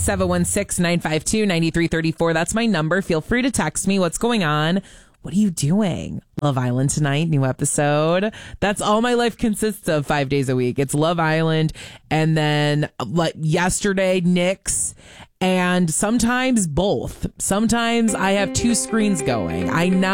716-952-9334. That's my number. Feel free to text me. What's going on? What are you doing? Love Island tonight, new episode. That's all my life consists of 5 days a week. It's Love Island, and then like yesterday, Knicks, and sometimes both. Sometimes I have two screens going. I know.